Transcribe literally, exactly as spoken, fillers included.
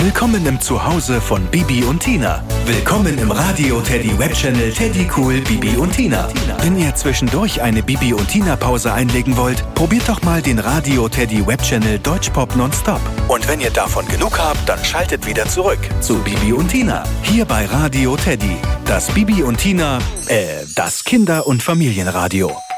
Willkommen im Zuhause von Bibi und Tina. Willkommen im Radio Teddy Webchannel Teddy Cool Bibi und Tina. Wenn ihr zwischendurch eine Bibi und Tina Pause einlegen wollt, probiert doch mal den Radio Teddy Webchannel Deutschpop Nonstop. Und wenn ihr davon genug habt, dann schaltet wieder zurück zu Bibi und Tina. Hier bei Radio Teddy. Das Bibi und Tina, äh, das Kinder- und Familienradio.